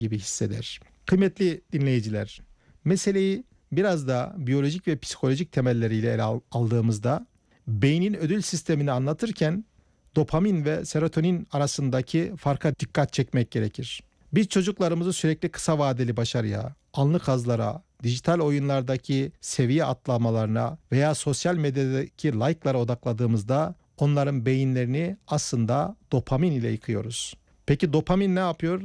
gibi hisseder. Kıymetli dinleyiciler, meseleyi biraz da biyolojik ve psikolojik temelleriyle aldığımızda beynin ödül sistemini anlatırken dopamin ve serotonin arasındaki farka dikkat çekmek gerekir. Biz çocuklarımızı sürekli kısa vadeli başarıya, anlık hazlara, dijital oyunlardaki seviye atlamalarına veya sosyal medyadaki like'lara odakladığımızda onların beyinlerini aslında dopamin ile yıkıyoruz. Peki dopamin ne yapıyor?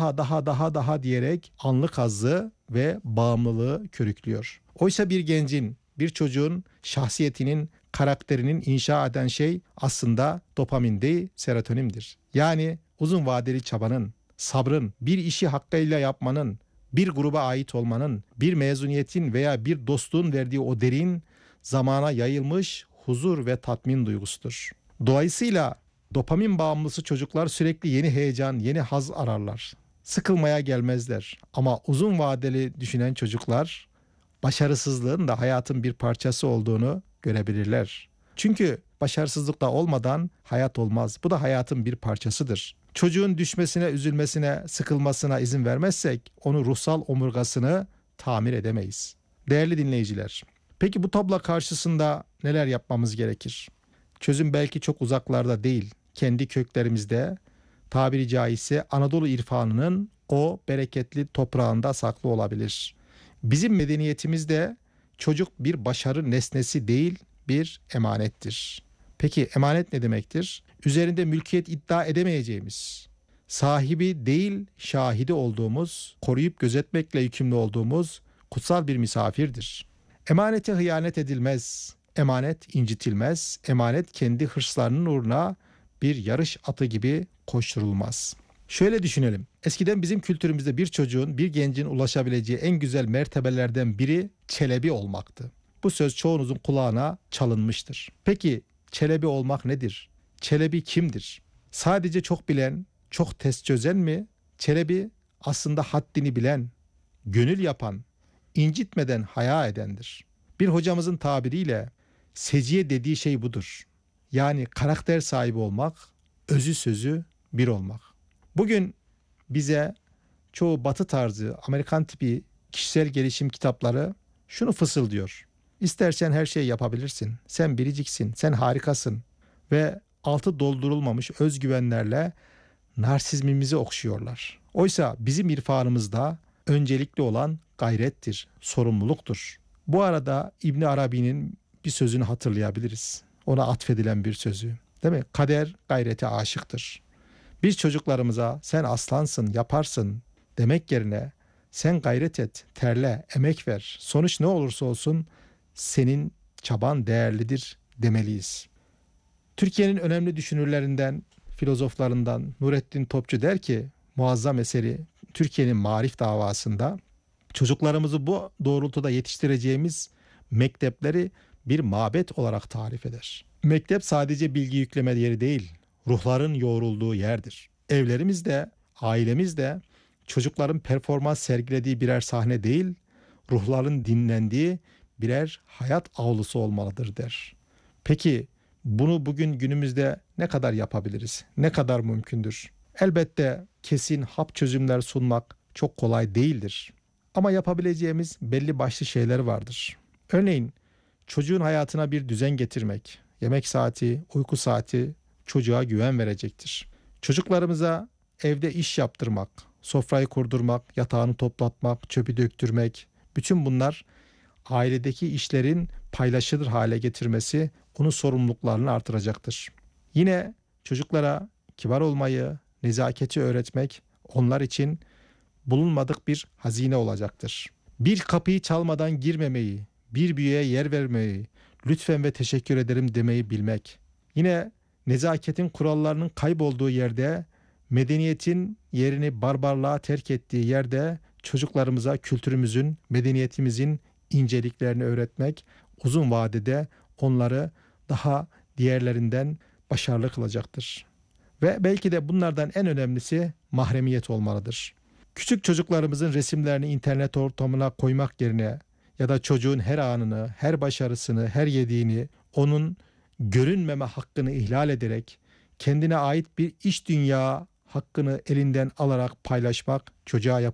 Daha diyerek anlık hazzı ve bağımlılığı körüklüyor. Oysa bir gencin, bir çocuğun şahsiyetinin, karakterinin inşa eden şey aslında dopamin değil, serotonindir. Yani uzun vadeli çabanın, sabrın, bir işi hakkıyla yapmanın, bir gruba ait olmanın, bir mezuniyetin veya bir dostluğun verdiği o derin, zamana yayılmış huzur ve tatmin duygusudur. Dolayısıyla dopamin bağımlısı çocuklar sürekli yeni heyecan, yeni haz ararlar. Sıkılmaya gelmezler. Ama uzun vadeli düşünen çocuklar başarısızlığın da hayatın bir parçası olduğunu görebilirler. Çünkü başarısızlıkta olmadan hayat olmaz. Bu da hayatın bir parçasıdır. Çocuğun düşmesine, üzülmesine, sıkılmasına izin vermezsek onu ruhsal omurgasını tamir edemeyiz. Değerli dinleyiciler, peki bu tablo karşısında neler yapmamız gerekir? Çözüm belki çok uzaklarda değil, kendi köklerimizde, tabiri caizse Anadolu irfanının o bereketli toprağında saklı olabilir. Bizim medeniyetimizde çocuk bir başarı nesnesi değil, bir emanettir. Peki emanet ne demektir? Üzerinde mülkiyet iddia edemeyeceğimiz, sahibi değil şahidi olduğumuz, koruyup gözetmekle yükümlü olduğumuz kutsal bir misafirdir. Emanete hıyanet edilmez, emanet incitilmez, emanet kendi hırslarının uğruna bir yarış atı gibi koşturulmaz. Şöyle düşünelim. Eskiden bizim kültürümüzde bir çocuğun, bir gencin ulaşabileceği en güzel mertebelerden biri çelebi olmaktı. Bu söz çoğunuzun kulağına çalınmıştır. Peki çelebi olmak nedir? Çelebi kimdir? Sadece çok bilen, çok test çözen mi? Çelebi aslında haddini bilen, gönül yapan, incitmeden haya edendir. Bir hocamızın tabiriyle seciye dediği şey budur. Yani karakter sahibi olmak, özü sözü bir olmak. Bugün bize çoğu batı tarzı, Amerikan tipi kişisel gelişim kitapları şunu fısıldıyor. İstersen her şeyi yapabilirsin. Sen biriciksin, sen harikasın. Ve altı doldurulmamış özgüvenlerle narsizmimizi okşuyorlar. Oysa bizim irfanımızda öncelikli olan gayrettir, sorumluluktur. Bu arada İbn Arabi'nin bir sözünü hatırlayabiliriz. Ona atfedilen bir sözü. Değil mi? Kader gayrete aşıktır. Biz çocuklarımıza sen aslansın, yaparsın demek yerine sen gayret et, terle, emek ver. Sonuç ne olursa olsun senin çaban değerlidir demeliyiz. Türkiye'nin önemli düşünürlerinden, filozoflarından Nurettin Topçu der ki muazzam eseri Türkiye'nin marif davasında çocuklarımızı bu doğrultuda yetiştireceğimiz mektepleri bir mabet olarak tarif eder. Mektep sadece bilgi yükleme yeri değil, ruhların yoğrulduğu yerdir. Evlerimizde, ailemizde çocukların performans sergilediği birer sahne değil, ruhların dinlendiği birer hayat avlusu olmalıdır der. Peki bunu bugün günümüzde ne kadar yapabiliriz? Ne kadar mümkündür? Elbette kesin hap çözümler sunmak çok kolay değildir. Ama yapabileceğimiz belli başlı şeyler vardır. Örneğin çocuğun hayatına bir düzen getirmek, yemek saati, uyku saati çocuğa güven verecektir. Çocuklarımıza evde iş yaptırmak, sofrayı kurdurmak, yatağını toplatmak, çöpü döktürmek, bütün bunlar ailedeki işlerin paylaşılır hale getirmesi onun sorumluluklarını artıracaktır. Yine çocuklara kibar olmayı, nezaketi öğretmek onlar için bulunmadık bir hazine olacaktır. Bir kapıyı çalmadan girmemeyi, bir büyüğe yer vermeyi, lütfen ve teşekkür ederim demeyi bilmek. Yine nezaketin kurallarının kaybolduğu yerde, medeniyetin yerini barbarlığa terk ettiği yerde çocuklarımıza kültürümüzün, medeniyetimizin inceliklerini öğretmek uzun vadede onları daha diğerlerinden başarılı kılacaktır. Ve belki de bunlardan en önemlisi mahremiyet olmalıdır. Küçük çocuklarımızın resimlerini internet ortamına koymak yerine ya da çocuğun her anını, her başarısını, her yediğini onun görünmeme hakkını ihlal ederek kendine ait bir iç dünya hakkını elinden alarak paylaşmak çocuğa